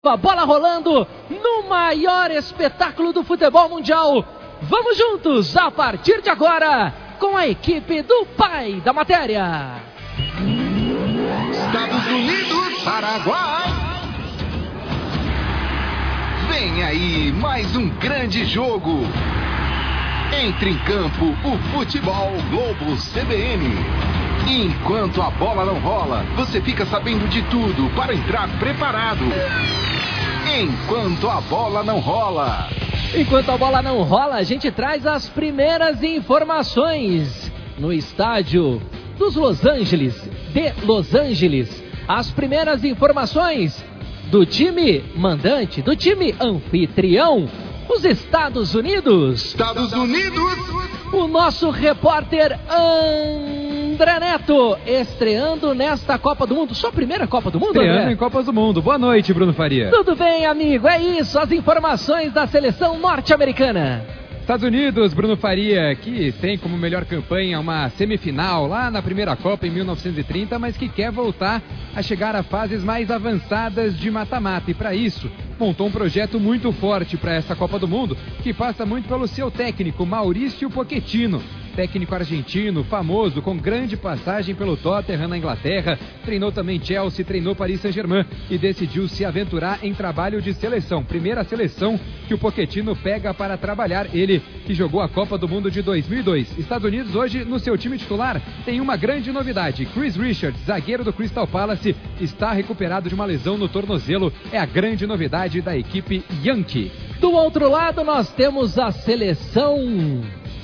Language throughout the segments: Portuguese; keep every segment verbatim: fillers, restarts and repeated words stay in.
A bola rolando no maior espetáculo do futebol mundial. Vamos juntos a partir de agora com a equipe do pai da matéria. Estados Unidos, Paraguai. Vem aí mais um grande jogo. Entre em campo o Futebol Globo C B N. Enquanto a bola não rola, você fica sabendo de tudo para entrar preparado. Enquanto a bola não rola. Enquanto a bola não rola, a gente traz as primeiras informações no estádio dos Los Angeles, de Los Angeles. As primeiras informações do time mandante, do time anfitrião, os Estados Unidos. Estados Unidos. O nosso repórter André Neto, estreando nesta Copa do Mundo. Sua primeira Copa do Mundo, Estreando André? em Copas do Mundo. Boa noite, Bruno Faria. Tudo bem, amigo? É isso, as informações da seleção norte-americana. Estados Unidos, Bruno Faria, que tem como melhor campanha uma semifinal lá na primeira Copa em mil novecentos e trinta, mas que quer voltar a chegar a fases mais avançadas de mata-mata. E para isso, montou um projeto muito forte para essa Copa do Mundo, que passa muito pelo seu técnico, Maurício Pochettino. Técnico argentino, famoso, com grande passagem pelo Tottenham na Inglaterra, treinou também Chelsea, treinou Paris Saint-Germain e decidiu se aventurar em trabalho de seleção. Primeira seleção que o Pochettino pega para trabalhar, ele que jogou a Copa do Mundo de dois mil e dois. Estados Unidos hoje, no seu time titular, tem uma grande novidade. Chris Richards, zagueiro do Crystal Palace, está recuperado de uma lesão no tornozelo. É a grande novidade da equipe Yankee. Do outro lado, nós temos a seleção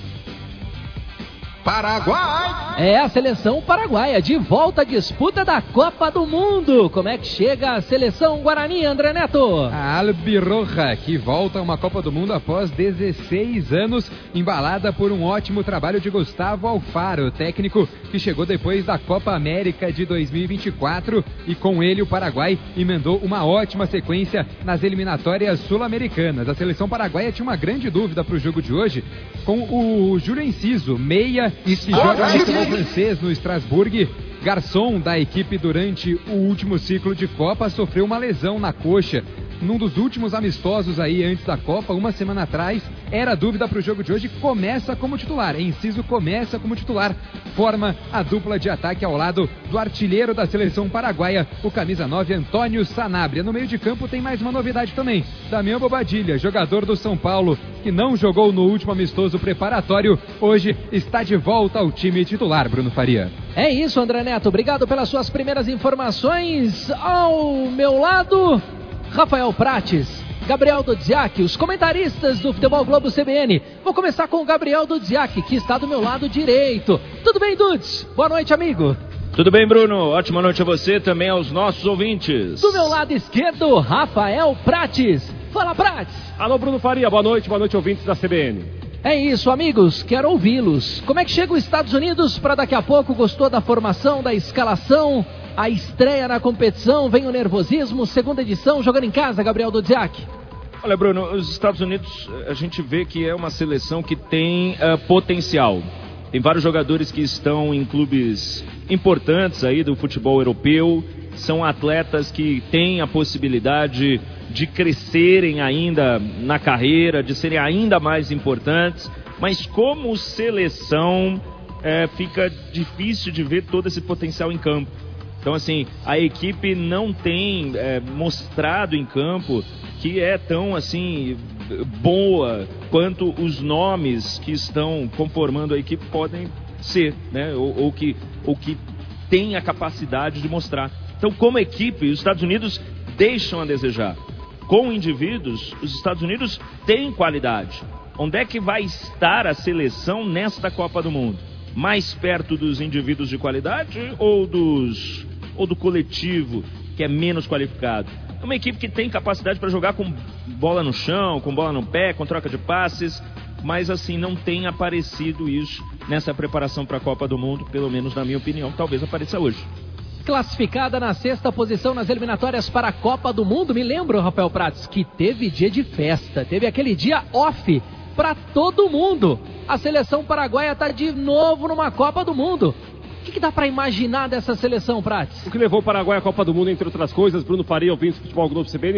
Paraguai. É a seleção paraguaia, de volta à disputa da Copa do Mundo. Como é que chega a seleção Guarani, André Neto? A Albirroja, que volta a uma Copa do Mundo após dezesseis anos, embalada por um ótimo trabalho de Gustavo Alfaro, técnico que chegou depois da Copa América de dois mil e vinte e quatro, e com ele o Paraguai emendou uma ótima sequência nas eliminatórias sul-americanas. A seleção paraguaia tinha uma grande dúvida para o jogo de hoje com o Júlio Enciso, meia, que joga no futebol francês no Strasbourg. Garçom da equipe durante o último ciclo de Copa, sofreu uma lesão na coxa num dos últimos amistosos aí antes da Copa, uma semana atrás. Era dúvida para o jogo de hoje, começa como titular. Enciso começa como titular, forma a dupla de ataque ao lado do artilheiro da seleção paraguaia, o camisa nove, Antônio Sanabria. No meio de campo tem mais uma novidade também, Damião Bobadilla, jogador do São Paulo, que não jogou no último amistoso preparatório, hoje está de volta ao time titular, Bruno Faria. É isso, André Neto, obrigado pelas suas primeiras informações. Ao meu lado, Rafael Prates, Gabriel Dodziak, os comentaristas do Futebol Globo C B N. Vou começar com o Gabriel Dodziak, que está do meu lado direito. Tudo bem, Dudes? Boa noite, amigo. Tudo bem, Bruno? Ótima noite a você, também aos nossos ouvintes. Do meu lado esquerdo, Rafael Prates. Fala, Prates. Alô, Bruno Faria, boa noite, boa noite, ouvintes da C B N. É isso, amigos, quero ouvi-los. Como é que chega os Estados Unidos para daqui a pouco? Gostou da formação, da escalação? A estreia na competição, vem o nervosismo, segunda edição, jogando em casa, Gabriel Dodziak. Olha, Bruno, os Estados Unidos, a gente vê que é uma seleção que tem uh, potencial. Tem vários jogadores que estão em clubes importantes aí do futebol europeu. São atletas que têm a possibilidade de crescerem ainda na carreira, de serem ainda mais importantes. Mas como seleção, é, fica difícil de ver todo esse potencial em campo. Então, assim, a equipe não tem é, mostrado em campo que é tão, assim, boa quanto os nomes que estão conformando a equipe podem ser, né? Ou, ou, que, ou que tem a capacidade de mostrar. Então, como equipe, os Estados Unidos deixam a desejar. Com indivíduos, os Estados Unidos têm qualidade. Onde é que vai estar a seleção nesta Copa do Mundo? Mais perto dos indivíduos de qualidade ou dos... ou do coletivo, que é menos qualificado? É uma equipe que tem capacidade para jogar com bola no chão, com bola no pé, com troca de passes, mas assim, não tem aparecido isso nessa preparação para a Copa do Mundo, pelo menos na minha opinião, talvez apareça hoje. Classificada na sexta posição nas eliminatórias para a Copa do Mundo, me lembro, Rafael Prates, que teve dia de festa, teve aquele dia off para todo mundo. A seleção paraguaia está de novo numa Copa do Mundo. O que, que dá para imaginar dessa seleção, Prates? O que levou o Paraguai à Copa do Mundo, entre outras coisas, Bruno Faria, ouvintes do Futebol Globo C B N,